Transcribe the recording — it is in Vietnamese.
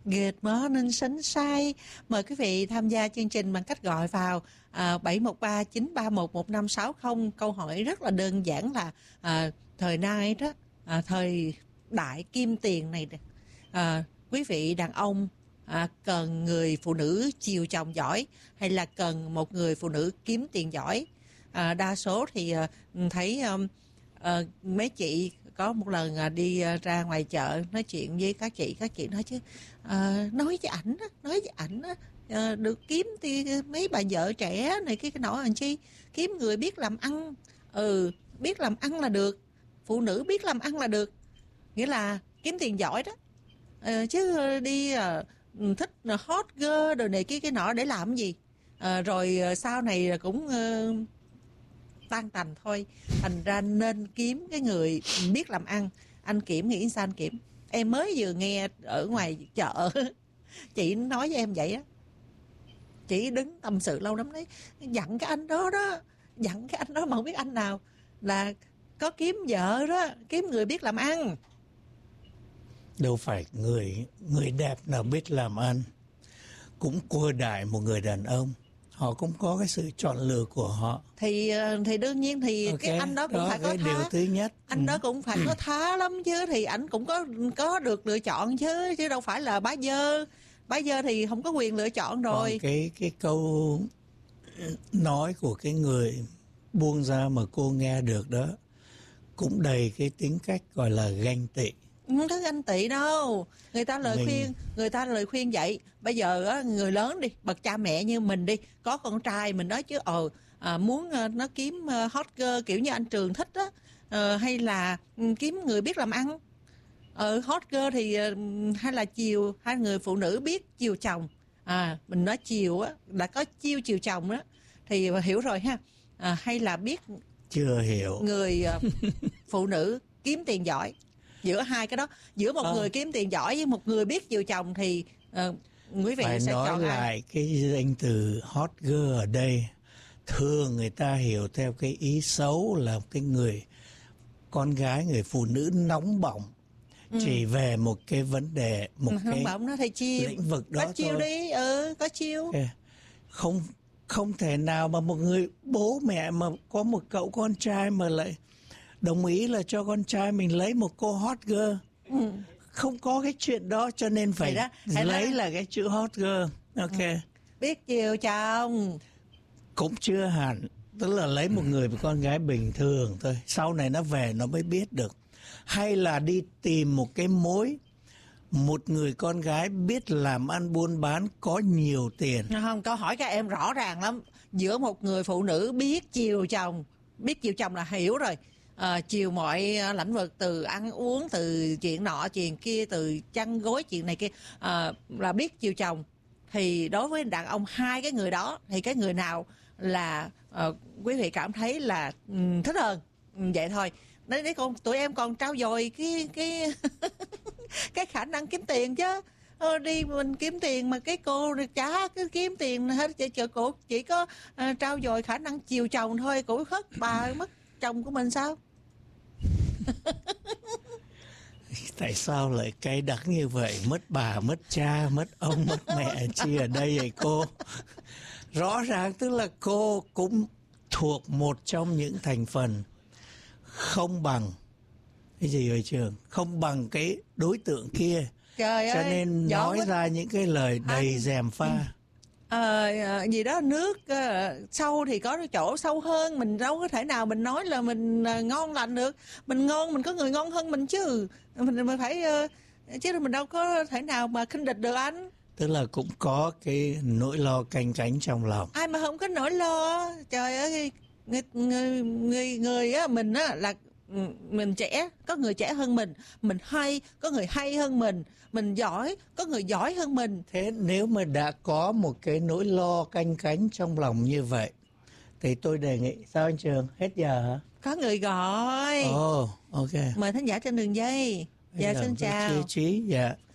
Good morning sunshine. Mời quý vị tham gia chương trình bằng cách gọi vào 713-931-1560. Câu hỏi rất là đơn giản là thời nay đó, thời đại kim tiền này, quý vị đàn ông cần người phụ nữ chiều chồng giỏi hay là cần một người phụ nữ kiếm tiền giỏi? Đa số thì thấy mấy chị có một lần đi ra ngoài chợ nói chuyện với các chị nói chứ nói với ảnh được kiếm thì mấy bà vợ trẻ này cái nọ làm chi, kiếm người biết làm ăn, biết làm ăn là được, phụ nữ biết làm ăn là được, nghĩa là kiếm tiền giỏi đó, chứ đi thích hot girl rồi này cái nọ để làm gì, rồi sau này cũng tan tành thôi. Thành ra nên kiếm cái người biết làm ăn. Anh Kiểm nghĩ sao anh Kiểm? Em mới vừa nghe ở ngoài chợ chị nói với em vậy á, chị đứng tâm sự lâu lắm đấy, dặn cái anh đó mà không biết anh nào, là có kiếm vợ đó, kiếm người biết làm ăn. Đâu phải người đẹp nào biết làm ăn cũng cua đại một người đàn ông. Họ cũng có cái sự chọn lựa của họ. Thì đương nhiên thì cái anh đó cũng phải có thá. Điều thứ nhất. Anh đó cũng phải có thá lắm chứ, thì ảnh cũng có được lựa chọn chứ đâu phải là bá dơ. Bá dơ thì không có quyền lựa chọn rồi. Còn cái câu nói của cái người buông ra mà cô nghe được đó cũng đầy cái tính cách gọi là ganh tị. Không có ganh tị đâu. Người ta lời khuyên vậy. Bây giờ người lớn đi, bậc cha mẹ như mình đi, có con trai mình nói chứ muốn nó kiếm hot girl kiểu như anh Trường thích á, hay là kiếm người biết làm ăn. Hot girl thì hay là chiều, hai người phụ nữ biết chiều chồng. Mình nói chiều á là có chiều chồng đó thì hiểu rồi ha. Hay là biết chưa hiểu người phụ nữ kiếm tiền giỏi. Giữa hai cái đó, giữa một người kiếm tiền giỏi với một người biết chiều chồng thì quý vị phải sẽ chọn ai? Nói lại cái danh từ hot girl ở đây, thường người ta hiểu theo cái ý xấu là cái người con gái, người phụ nữ nóng bỏng, chỉ về một cái vấn đề, một cái bỏng nó thì chiêu, lĩnh vực đó có chiêu thôi. đi, có chiêu. Không thể nào mà một người bố mẹ mà có một cậu con trai mà lại đồng ý là cho con trai mình lấy một cô hot girl. Không có cái chuyện đó, cho nên phải lấy là cái chữ hot girl. Ok. Biết chiều chồng cũng chưa hẳn, tức là lấy một người với con gái bình thường thôi, sau này nó về nó mới biết được. Hay là đi tìm một cái mối, một người con gái biết làm ăn buôn bán, có nhiều tiền. Không, câu hỏi các em rõ ràng lắm. Giữa một người phụ nữ biết chiều chồng là hiểu rồi, chiều mọi lĩnh vực, từ ăn uống, từ chuyện nọ chuyện kia, từ chăn gối chuyện này kia, là biết chiều chồng. Thì đối với đàn ông, hai cái người đó thì cái người nào là quý vị cảm thấy là thích hơn? Vậy thôi. Đấy, tụi em còn trau dồi cái cái khả năng kiếm tiền chứ. Đi mình kiếm tiền mà cái cô chả cứ kiếm tiền hết, cô chỉ có trau dồi khả năng chiều chồng thôi, cô khất bà mất chồng của mình sao? Tại sao lại cay đắng như vậy? Mất bà, mất cha, mất ông, mất mẹ chi ở đây vậy cô? Rõ ràng tức là cô cũng thuộc một trong những thành phần không bằng cái gì vậy Trường? Không bằng cái đối tượng kia. Trời cho ơi, nên nói ra những cái lời đầy gièm pha. Gì đó nước sâu thì có chỗ sâu hơn, mình đâu có thể nào mình nói là mình ngon lành được. Mình ngon, mình có người ngon hơn mình chứ. Mình phải chứ mình đâu có thể nào mà khinh địch được anh. Tức là cũng có cái nỗi lo canh cánh trong lòng. Ai mà không có nỗi lo. Trời ơi, người á, mình á là mình trẻ, có người trẻ hơn mình hay, có người hay hơn mình giỏi, có người giỏi hơn mình. Thế nếu mà đã có một cái nỗi lo canh cánh trong lòng như vậy thì tôi đề nghị, sao anh Trường, hết giờ hả? Có người gọi. Ok. Mời thính giả trên đường dây. Dạ, xin chào. Trí, dạ.